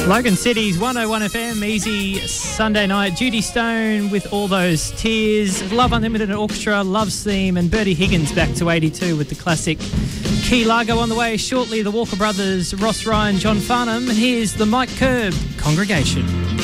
Logan City's 101 FM, easy Sunday night. Judy Stone with All Those Tears. Love Unlimited Orchestra, Love's Theme, and Bertie Higgins back to 82 with the classic Key Largo on the way. Shortly, the Walker Brothers, Ross Ryan, John Farnham. And here's the Mike Curb Congregation.